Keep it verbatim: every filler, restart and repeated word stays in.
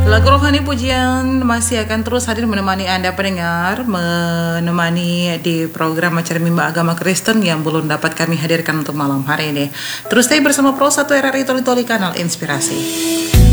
Lagu rohani pujian masih akan terus hadir menemani Anda pendengar, menemani di program acara Mimba Agama Kristen yang belum dapat kami hadirkan untuk malam hari ini. Terus stay bersama Pro satu R R I Toli Toli, kanal inspirasi.